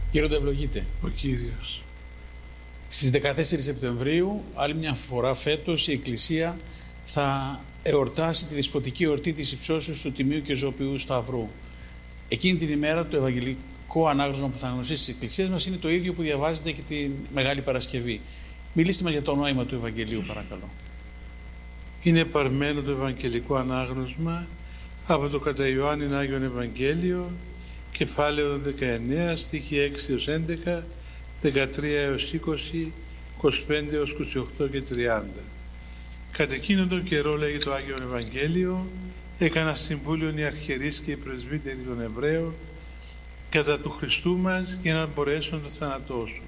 Γέροντα, ευλογείτε. Ο Κύριος. Στις 14 Σεπτεμβρίου, άλλη μια φορά φέτος, η Εκκλησία θα εορτάσει τη δεσποτική εορτή της υψώσεως του Τιμίου και Ζωοποιού Σταυρού. Εκείνη την ημέρα το Ευαγγελικό ανάγνωσμα που θα γνωστήσει της Εκκλησίας μας είναι το ίδιο που διαβάζεται και τη Μεγάλη Παρασκευή. Μιλήστε μας για το νόημα του Ευαγγελίου, παρακαλώ. Είναι παρμένο το Ευαγγελικό ανάγνωσμα από το κατά Ιωάννην Άγιον Ευαγγέλιο, κεφάλαιο 19, στίχη 6 έως 11, 13 έως 20, 25 έως 28 και 30. Κατ' εκείνον τον καιρό, λέγει το Άγιον Ευαγγέλιο, έκανα συμβούλιον οι αρχιερείς και οι πρεσβύτεροι των Εβραίων κατά του Χριστού μας για να μπορέσουν να το θανατώσουν.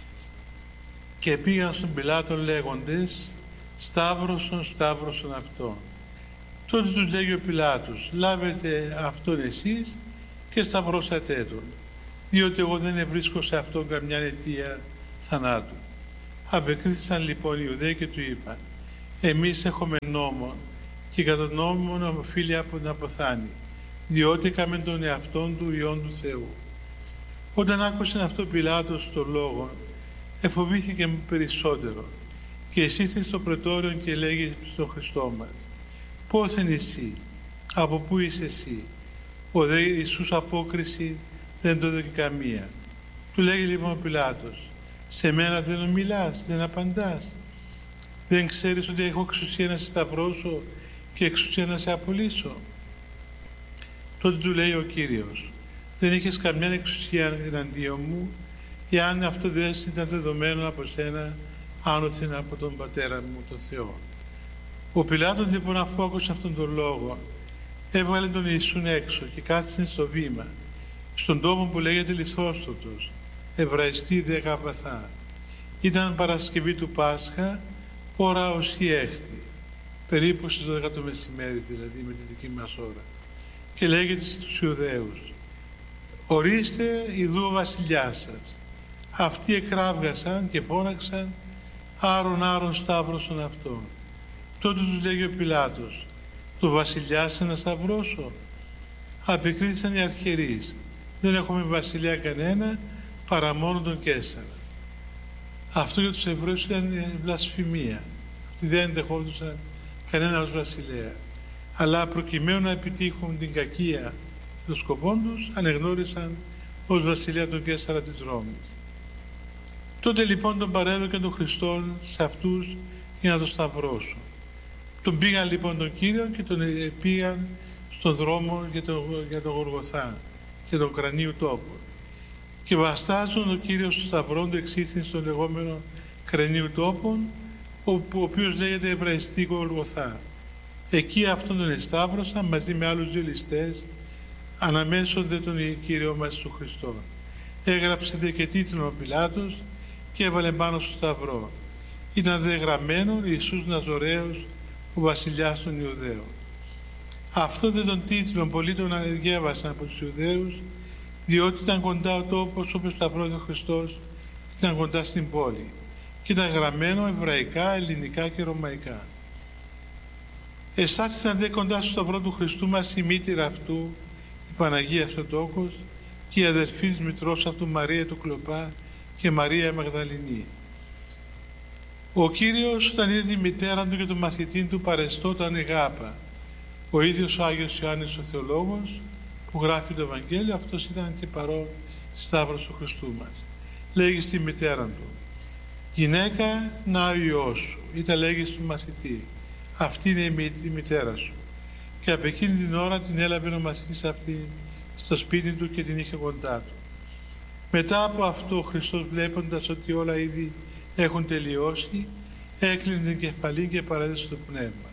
Και πήγαν στον Πιλάτον λέγοντες, Σταύρωσον, Σταύρωσον αυτόν. Τότε του λέγει ο Πιλάτος, λάβετε αυτόν εσείς και σταυρώσατε τον, διότι εγώ δεν ευρίσκω σε αυτόν καμιά αιτία θανάτου. Απεκρίθησαν λοιπόν οι Ιουδαίοι και του είπαν, εμείς έχουμε νόμον και κατά τον νόμον οφείλει να αποθάνει, διότι έκαμε τον εαυτόν του Υιόν του Θεού. Όταν άκουσε αυτό Πιλάτος τον λόγο, εφοβήθηκε περισσότερο και εισήλθε στο πρετόριο και λέγει στον Χριστό μας, πώς είναι εσύ, από πού είσαι εσύ? Ο δε Ιησούς απόκριση δεν το δέχει καμία. Του λέγει λοιπόν ο Πιλάτος, σε μένα δεν μιλάς, δεν απαντάς? Δεν ξέρεις ότι έχω εξουσία να σε σταυρώσω και εξουσία να σε απολύσω? Τότε του λέει ο Κύριος, δεν είχες καμιά εξουσία εναντίον μου, εάν αυτό δεν ήταν δεδομένο από σένα, άνωθεν από τον Πατέρα μου, τον Θεό. Ο Πιλάτος λοιπόν, αφού άκουσε αυτόν τον λόγο, έβγαλε τον Ιησούν έξω και κάθισε στο βήμα, στον τόπο που λέγεται Λιθόστοτος, Εβραϊστή δε Γαβαθά. Ήταν Παρασκευή του Πάσχα, ώρα ως η έκτη, περίπου στις 12 το μεσημέρι, δηλαδή με τη δική μας ώρα. Και λέγεται στους Ιουδαίους, ορίστε ιδού ο βασιλιάς σας. Αυτοί εκράβγασαν και φώναξαν, άρον άρον σταύρωσον αυτόν. Τότε τους λέγει ο Πιλάτος, το βασιλιά σε να σταυρώσω? Απεκρίθησαν οι αρχιερείς, δεν έχουμε βασιλιά κανένα παρά μόνο τον Καίσαρα. Αυτό για τους Εβραίους ήταν βλασφημία. Αυτοί δεν δεχόντουσαν κανένα ως βασιλέα. Αλλά προκειμένου να επιτύχουν την κακία των σκοπών τους, ανεγνώρισαν ως βασιλιά τον Καίσαρα της Ρώμης. Τότε λοιπόν τον παρέδωκε τον Χριστόν σε αυτούς για να τον σταυρώσουν. Τον πήγαν λοιπόν τον Κύριο και τον πήγαν στον δρόμο για τον Γολγοθά, για τον κρανίου τόπο. Και βαστάζουν ο Κύριος στο σταυρό του εξήλθεν στον λεγόμενο κρανίου τόπον, ο οποίος λέγεται Εβραϊστή Γολγοθά. Εκεί αυτόν τον εσταύρωσαν μαζί με άλλους δύο ληστές, αναμέσω δε τον Κύριο μας του Χριστό. Έγραψε δε και τίτλο ο Πιλάτος και έβαλε πάνω στο σταυρό. Ήταν δε γραμμένο Ιησούς Ναζωραίος, ο βασιλιάς των Ιουδαίων. Αυτό δε τον τίτλο πολλοί τον διέβασαν από τους Ιουδαίους, διότι ήταν κοντά ο τόπος όπου σταυρώθηκε ο Χριστός, ήταν κοντά στην πόλη και ήταν γραμμένο εβραϊκά, ελληνικά και ρωμαϊκά. Εστάθησαν δε κοντά στο σταυρό του Χριστού μας η μήτηρα αυτού, η Παναγία Θεοτόκος, και η αδελφή της μητρός αυτού Μαρία του Κλοπά και Μαρία Μαγδαληνή. Ο Κύριος, όταν είδε τη μητέρα του και τον μαθητή του, παρεστόταν γάπα. Ο ίδιος ο Άγιος Ιωάννης ο Θεολόγος, που γράφει το Ευαγγέλιο, αυτός ήταν και παρόν στη σταύρωση του Χριστού μας. Λέγει στη μητέρα του, γυναίκα, να ο Υιός σου, ή τα λέγει στον μαθητή, αυτή είναι η μητέρα σου. Και από εκείνη την ώρα την έλαβε ο μαθητής αυτή στο σπίτι του και την είχε κοντά του. Μετά από αυτό ο Χριστός, βλέποντας ότι όλα ήδη έχουν τελειώσει, έκλεινε την κεφαλή και παρέδωσε το πνεύμα.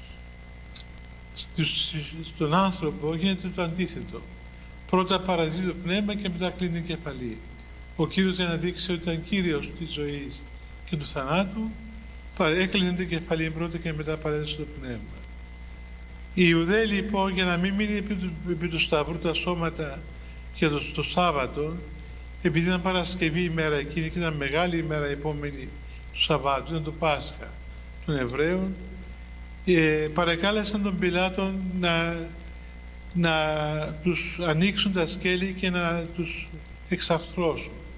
Στον άνθρωπο γίνεται το αντίθετο. Πρώτα παραδίδει το πνεύμα και μετά κλείνει την κεφαλή. Ο Κύριος, για να δείξει ότι ήταν Κύριος της ζωής και του θανάτου, έκλεινε την κεφαλή πρώτα και μετά παρέδωσε το πνεύμα. Οι Ιουδαίοι λοιπόν, για να μην μείνει επί του σταυρού τα σώματα και το Σάββατο, επειδή ήταν Παρασκευή ημέρα εκείνη και ήταν μεγάλη ημέρα επόμενη του Σαββάτου, ήταν το Πάσχα των Εβραίων, παρεκάλεσαν τον Πιλάτον να τους ανοίξουν τα σκέλη και να τους εξαρθρώσουν.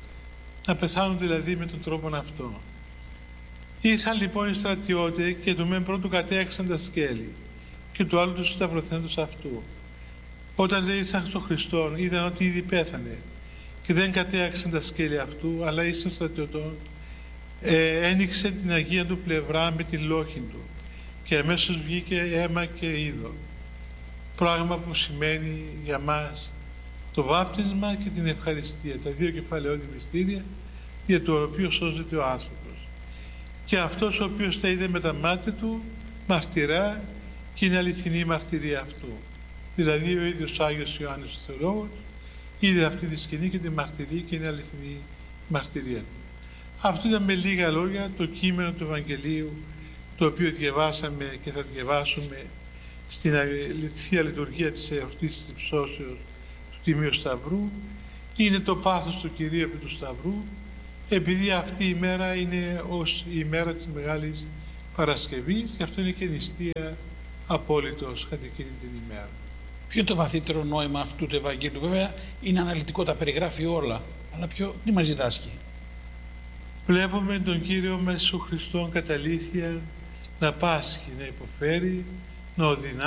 να πεθάνουν δηλαδή με τον τρόπο αυτό. Ήσαν λοιπόν οι στρατιώτες και του μεν πρώτου κατέαξαν τα σκέλη και του άλλου του σταυρωθέντος αυτού. Όταν δεν ήρθαν στον Χριστόν, είδαν ότι ήδη πέθανε και δεν κατέαξαν τα σκέλη αυτού, αλλά εις των στρατιωτών ένοιξε την Αγία του πλευρά με την λόχη του και αμέσως βγήκε αίμα και είδο. Πράγμα που σημαίνει για μας το βάπτισμα και την ευχαριστία, τα δύο κεφαλαιώδη μυστήρια δια του οποίου σώζεται ο άνθρωπος. Και αυτός ο οποίος τα είδε με τα μάτια του μαρτυρά και είναι αληθινή η μαρτυρία αυτού. Δηλαδή ο ίδιος Άγιος Ιωάννης ο Θεολόγος είδε αυτή τη σκηνή και τη μαρτυρεί και είναι αληθινή η μαρτυρία του. Αυτό ήταν με λίγα λόγια το κείμενο του Ευαγγελίου, το οποίο διαβάσαμε και θα διαβάσουμε στην Θεία Λειτουργία της εορτής της Υψώσεως του Τιμίου Σταυρού. Είναι το πάθος του Κυρίου επί του Σταυρού, επειδή αυτή η μέρα είναι ως η μέρα της Μεγάλης Παρασκευής, γι' αυτό είναι και νηστεία απόλυτος κατά εκείνη την ημέρα. Ποιο είναι το βαθύτερο νόημα αυτού του Ευαγγέλιου? Βέβαια είναι αναλυτικό, τα περιγράφει όλα, αλλά τι μας διδάσκει? Βλέπουμε τον Κύριο μέσα στον Χριστόν κατά αλήθεια να πάσχει, να υποφέρει, να οδυνά